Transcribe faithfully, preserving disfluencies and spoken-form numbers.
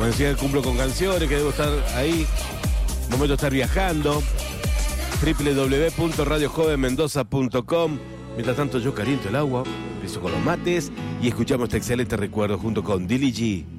Mañana cumplo con canciones, que debo estar ahí. Momento de estar viajando. doble u doble u doble u punto radio joven mendoza punto com. Mientras tanto yo caliento el agua, empiezo con los mates y escuchamos este excelente recuerdo junto con Dilly G.